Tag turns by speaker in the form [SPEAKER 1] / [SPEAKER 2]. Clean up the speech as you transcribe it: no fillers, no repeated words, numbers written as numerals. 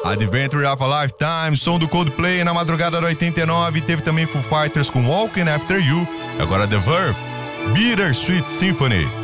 [SPEAKER 1] Adventure of a Lifetime, som do Coldplay na madrugada da 89. Teve também Foo Fighters com Walking After You. Agora The Verve, Bittersweet Symphony.